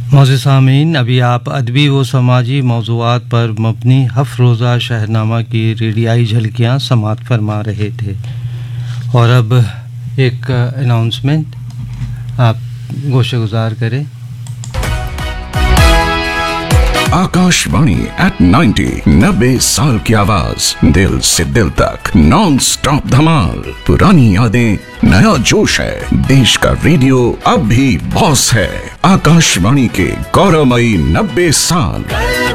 मौजूद सामीन, अभी आप अदबी व समाजी मौज़ूआत पर मबनी हफ़-रोज़ा शहरनामा की रेडियाई झलकियाँ समाअत फरमा रहे थे। और अब एक अनाउंसमेंट आप गोशेगुज़ार करें। आकाशवाणी एट 90 साल की आवाज, दिल से दिल तक नॉन स्टॉप धमाल। पुरानी यादें, नया जोश है, देश का रेडियो अब भी बॉस है। आकाशवाणी के गौरवमयी 90 साल।